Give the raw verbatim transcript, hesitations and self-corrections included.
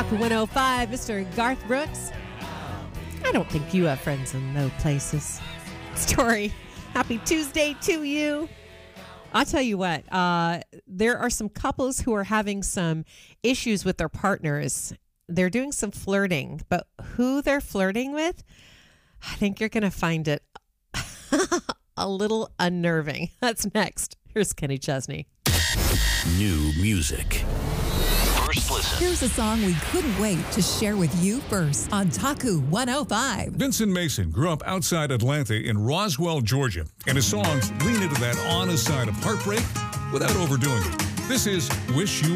Taku one oh five, Mister Garth Brooks. I don't think you have friends in low places. Story. Happy Tuesday to you. I'll tell you what, uh, there are some couples who are having some issues with their partners. They're doing some flirting, but who they're flirting with, I think you're going to find it a little unnerving. That's next. Here's Kenny Chesney. New music. First listen. Here's a song we couldn't wait to share with you first on Taku one oh five. Vincent Mason grew up outside Atlanta in Roswell, Georgia, and his songs lean into that honest side of heartbreak without overdoing it. This is Wish You